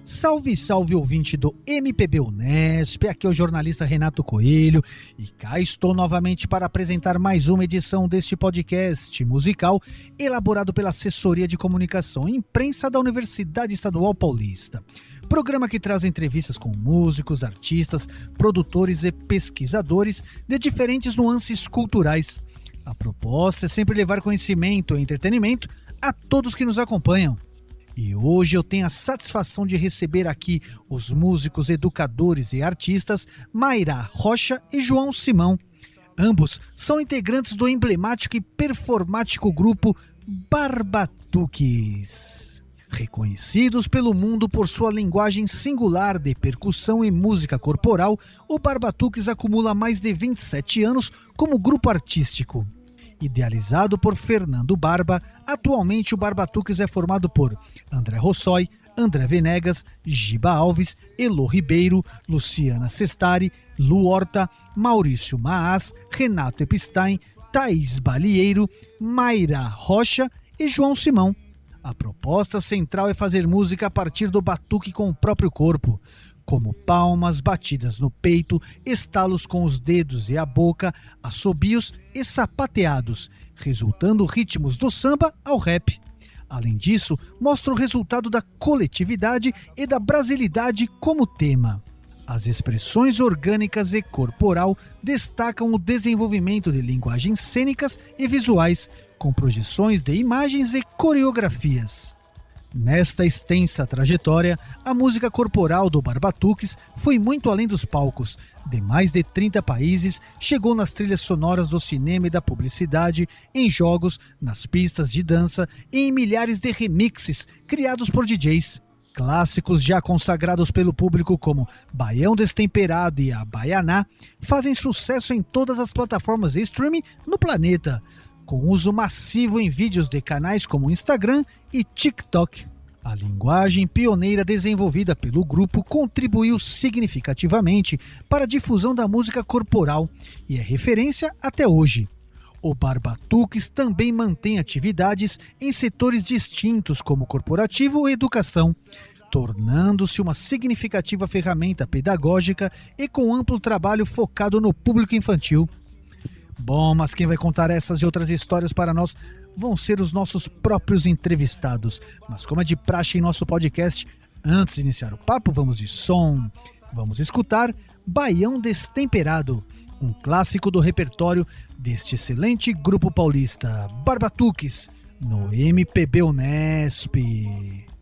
Salve, salve ouvinte do MPB Unesp, aqui é o jornalista Renato Coelho e cá estou novamente para apresentar mais uma edição deste podcast musical elaborado pela Assessoria de Comunicação e Imprensa da Universidade Estadual Paulista. Programa que traz entrevistas com músicos, artistas, produtores e pesquisadores de diferentes nuances culturais. A proposta é sempre levar conhecimento e entretenimento a todos que nos acompanham. E hoje eu tenho a satisfação de receber aqui os músicos, educadores e artistas Mayra Rocha e João Simão. Ambos são integrantes do emblemático e performático grupo Barbatuques. Reconhecidos pelo mundo por sua linguagem singular de percussão e música corporal, o Barbatuques acumula mais de 27 anos como grupo artístico. Idealizado por Fernando Barba, atualmente o Barbatuques é formado por André Rossoi, André Venegas, Giba Alves, Elô Ribeiro, Luciana Sestari, Lu Horta, Maurício Maas, Renato Epstein, Thaís Balieiro, Mayra Rocha e João Simão. A proposta central é fazer música a partir do batuque com o próprio corpo, como palmas, batidas no peito, estalos com os dedos e a boca, assobios e sapateados, resultando ritmos do samba ao rap. Além disso, mostra o resultado da coletividade e da brasilidade como tema. As expressões orgânicas e corporal destacam o desenvolvimento de linguagens cênicas e visuais, com projeções de imagens e coreografias. Nesta extensa trajetória, a música corporal do Barbatuques foi muito além dos palcos. De mais de 30 países, chegou nas trilhas sonoras do cinema e da publicidade, em jogos, nas pistas de dança e em milhares de remixes criados por DJs. Clássicos já consagrados pelo público como Baião Destemperado e A Baianá fazem sucesso em todas as plataformas de streaming no planeta, com uso massivo em vídeos de canais como Instagram e TikTok. A linguagem pioneira desenvolvida pelo grupo contribuiu significativamente para a difusão da música corporal e é referência até hoje. O Barbatuques também mantém atividades em setores distintos como corporativo e educação, tornando-se uma significativa ferramenta pedagógica e com amplo trabalho focado no público infantil. Bom, mas quem vai contar essas e outras histórias para nós vão ser os nossos próprios entrevistados. Mas como é de praxe em nosso podcast, antes de iniciar o papo, vamos de som. Vamos escutar Baião Destemperado, um clássico do repertório deste excelente grupo paulista, Barbatuques, no MPB Unesp.